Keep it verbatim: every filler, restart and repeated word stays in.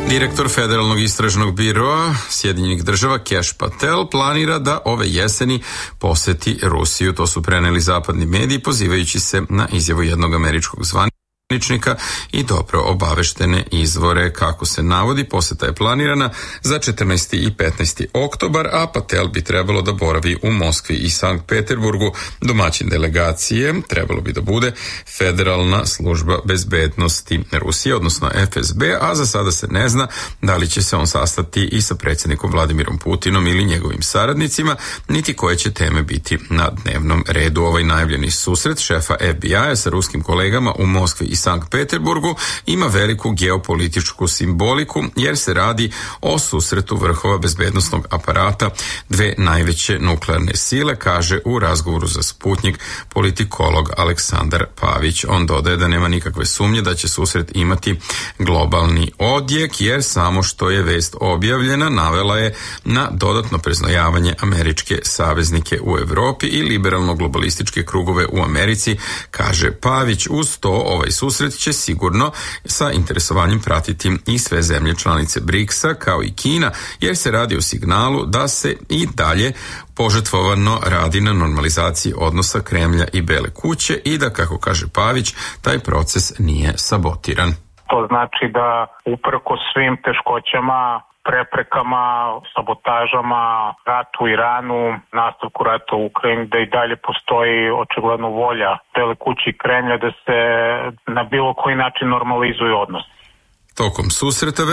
Direktor Federalnog istražnog biroa Sjedinjenih država Kash Patel planira da ove jeseni poseti Rusiju. To su preneli zapadni mediji pozivajući se na izjavu jednog američkog zvaničnika i dobro obaveštene izvore. Kako se navodi, poseta je planirana za četrnaesti i petnaesti oktobar, a Patel bi trebalo da boravi u Moskvi i Sankt Peterburgu. Domaćin delegacije trebalo bi da bude Federalna služba bezbednosti Rusije, odnosno F S B, a za sada se ne zna da li će se on sastati i sa predsjednikom Vladimirom Putinom ili njegovim saradnicima, niti koje će teme biti na dnevnom redu. Ovaj najavljeni susret šefa F B I-a sa ruskim kolegama u Moskvi i Sankt Peterburgu ima veliku geopolitičku simboliku jer se radi o susretu vrhova bezbednosnog aparata dve najveće nuklearne sile, kaže u razgovoru za Sputnik politikolog Aleksandar Pavić. On dodaje da nema nikakve sumnje da će susret imati globalni odjek jer samo što je vest objavljena navela je na dodatno preznojavanje američke saveznike u Evropi i liberalno-globalističke krugove u Americi, kaže Pavić. Uz to ovaj susret će sigurno sa interesovanjem pratiti i sve zemlje članice briksa kao i Kina, jer se radi o signalu da se i dalje požrtvovano radi na normalizaciji odnosa Kremlja i Bele kuće i da, kako kaže Pavić, taj proces nije sabotiran. To znači da uprko svim teškoćama, preprekama, sabotažama, ratu u Iranu, nastavku rata u Ukrajini, da i dalje postoji očigledno volja Bele kuće i Kremlja da se na bilo koji način normalizuju odnosi. Tokom susreta